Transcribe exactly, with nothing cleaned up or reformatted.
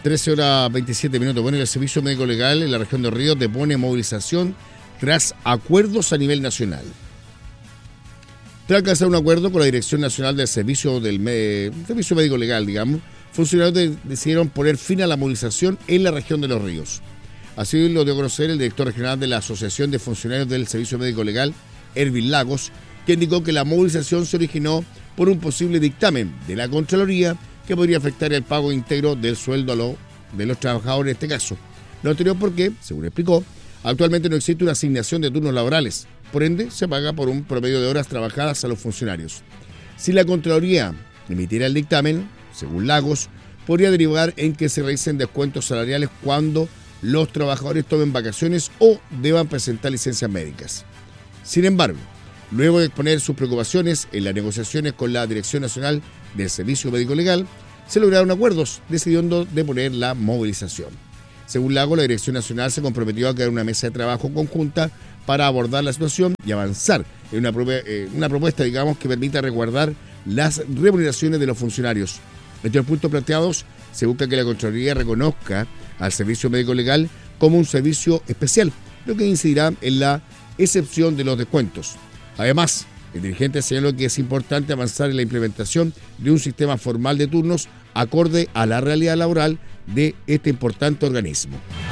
trece horas veintisiete minutos. Bueno, el Servicio Médico Legal en la región de Ríos depone movilización tras acuerdos a nivel nacional. Tras alcanzar un acuerdo con la Dirección Nacional del Servicio, del Me- Servicio Médico Legal, digamos, funcionarios de- decidieron poner fin a la movilización en la región de Los Ríos. Así lo dio a conocer el director regional de la Asociación de Funcionarios del Servicio Médico Legal, Ervin Lagos, que indicó que la movilización se originó por un posible dictamen de la Contraloría que podría afectar el pago íntegro del sueldo a lo, de los trabajadores en este caso. Lo anterior porque, según explicó, actualmente no existe una asignación de turnos laborales, por ende se paga por un promedio de horas trabajadas a los funcionarios. Si la Contraloría emitiera el dictamen, según Lagos, podría derivar en que se realicen descuentos salariales cuando los trabajadores tomen vacaciones o deban presentar licencias médicas. Sin embargo, luego de exponer sus preocupaciones en las negociaciones con la Dirección Nacional del Servicio Médico Legal, se lograron acuerdos, decidiendo deponer la movilización. Según Lago, la Dirección Nacional se comprometió a crear una mesa de trabajo conjunta para abordar la situación y avanzar en una, eh, una propuesta, digamos, que permita resguardar las remuneraciones de los funcionarios. Entre los puntos planteados, se busca que la Contraloría reconozca al Servicio Médico Legal como un servicio especial, lo que incidirá en la excepción de los descuentos. Además, el dirigente señaló que es importante avanzar en la implementación de un sistema formal de turnos acorde a la realidad laboral de este importante organismo.